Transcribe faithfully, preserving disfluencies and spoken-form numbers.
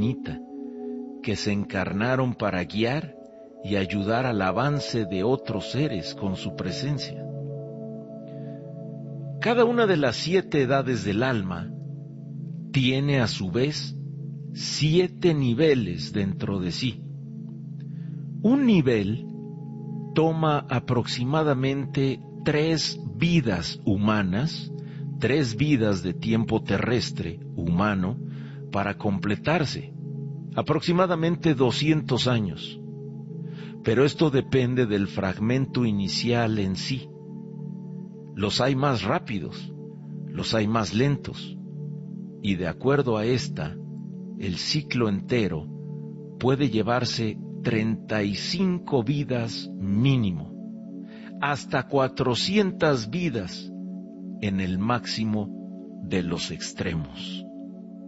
infinita, que se encarnaron para guiar y ayudar al avance de otros seres con su presencia. Cada una de las siete edades del alma tiene a su vez siete niveles dentro de sí. Un nivel toma aproximadamente tres vidas humanas, tres vidas de tiempo terrestre humano para completarse, aproximadamente doscientos años. Pero esto depende del fragmento inicial en sí. Los hay más rápidos, los hay más lentos, y de acuerdo a esta, el ciclo entero puede llevarse treinta y cinco vidas mínimo, hasta cuatrocientas vidas en el máximo de los extremos.